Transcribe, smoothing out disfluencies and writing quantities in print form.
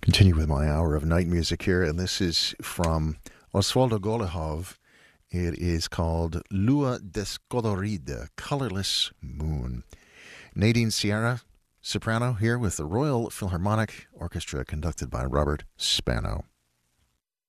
Continue with my hour of night music here, and this is from Osvaldo Golihov. It is called Lua Descolorida, Colorless Moon. Nadine Sierra, soprano, here with the Royal Philharmonic Orchestra, conducted by Robert Spano.